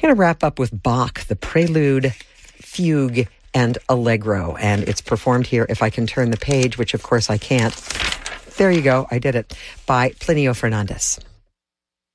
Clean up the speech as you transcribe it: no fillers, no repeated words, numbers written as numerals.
going to wrap up with Bach, the Prelude, Fugue, and Allegro. And it's performed here, if I can turn the page, which of course I can't. There you go. I did it. By Plinio Fernandez.